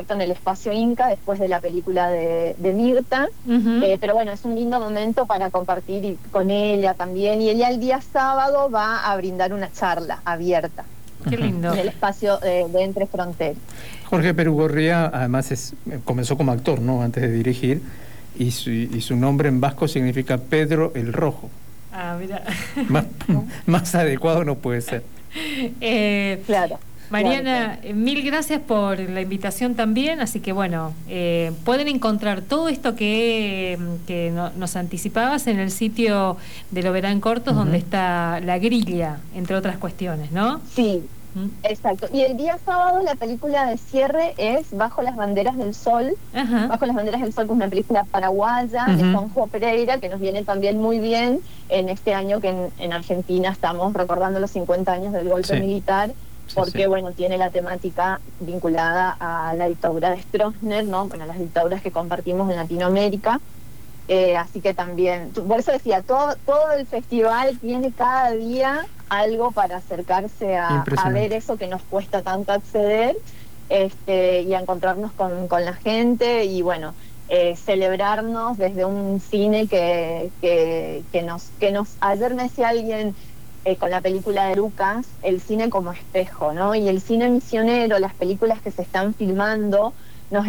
puesto en el espacio Inca después de la película de Mirta. Pero bueno, es un lindo momento para compartir con ella también, y ella el día sábado va a brindar una charla abierta. Qué lindo. En el espacio de Entre Fronteras. Jorge Perugorría además comenzó como actor, ¿no?, antes de dirigir, y su nombre en vasco significa Pedro el Rojo. Ah, mira. Más adecuado no puede ser. Claro. Mariana, mil gracias por la invitación también, así que bueno, pueden encontrar todo esto que nos anticipabas en el sitio de Lo Verán Cortos, donde está la grilla, entre otras cuestiones, ¿no? Sí, exacto. Y el día sábado la película de cierre es Bajo las Banderas del Sol. Bajo las Banderas del Sol, que es una película paraguaya de Juanjo Pereira, que nos viene también muy bien en este año que en Argentina estamos recordando los 50 años del golpe militar. Porque, bueno, tiene la temática vinculada a la dictadura de Stroessner, ¿no? Bueno, las dictaduras que compartimos en Latinoamérica. Así que también, por eso decía, todo el festival tiene cada día algo para acercarse a ver eso que nos cuesta tanto acceder, y a encontrarnos con la gente, y bueno, celebrarnos desde un cine que nos ayer me decía alguien, con la película de Lucas, el cine como espejo, ¿no? Y el cine misionero, las películas que se están filmando, nos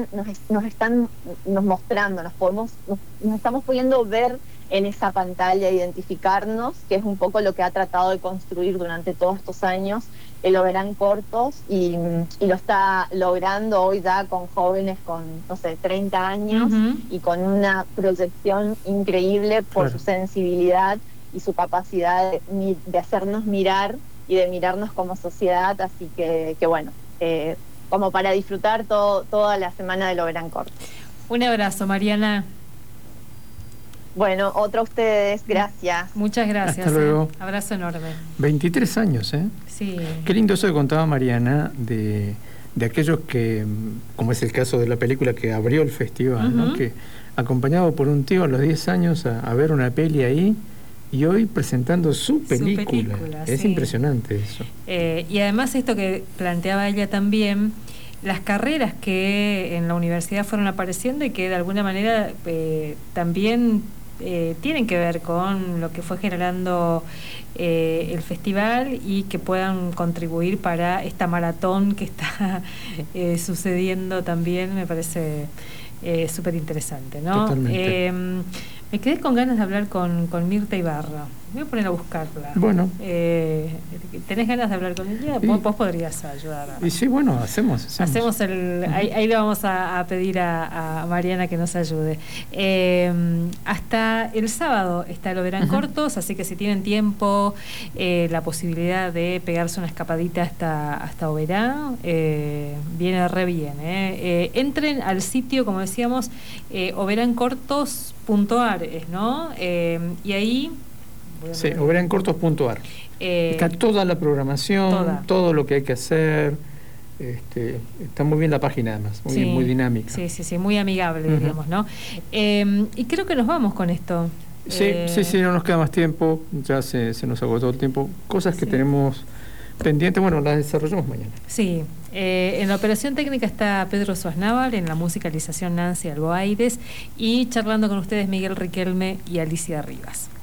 mostrando, nos estamos pudiendo ver en esa pantalla, identificarnos, que es un poco lo que ha tratado de construir durante todos estos años Lo Verán Cortos, y lo está logrando hoy ya con jóvenes con, no sé, 30 años, y con una proyección increíble por su sensibilidad y su capacidad de hacernos mirar y de mirarnos como sociedad. Así que bueno, como para disfrutar toda la semana de Lo Verán Cortos. Un abrazo, Mariana. Bueno, otro a ustedes, gracias. Muchas gracias. Hasta luego. Abrazo enorme. 23 años, ¿eh? Sí. Qué lindo eso que contaba Mariana de aquellos que, como es el caso de la película que abrió el festival, ¿no? Que acompañado por un tío a los 10 años a ver una peli ahí, y hoy presentando su película. Es impresionante eso. Y además esto que planteaba ella también, las carreras que en la universidad fueron apareciendo y que de alguna manera también tienen que ver con lo que fue generando el festival, y que puedan contribuir para esta maratón que está sucediendo también, me parece súper interesante, ¿no? Totalmente. Me quedé con ganas de hablar con Mirta Ibarra. Me voy a poner a buscarla. Bueno. ¿Tenés ganas de hablar con ella? Vos podrías ayudar. Y sí, bueno, hacemos ahí le vamos a pedir a Mariana que nos ayude. Hasta el sábado está Lo Verán Cortos, así que si tienen tiempo, la posibilidad de pegarse una escapadita hasta Oberá, viene re bien. Entren al sitio, como decíamos, oberancortos.ar, ¿no? Y ahí... Sí, oberancortos.ar. Está toda la programación, todo lo que hay que hacer. Está muy bien la página, además, muy dinámica. Sí, muy amigable, diríamos, ¿no? Y creo que nos vamos con esto. Sí, no nos queda más tiempo, ya se nos agotó el tiempo. Cosas que tenemos pendientes, bueno, las desarrollamos mañana. Sí, en la operación técnica está Pedro Suaznaval, en la musicalización Nancy Alboaires, y charlando con ustedes Miguel Riquelme y Alicia Rivas.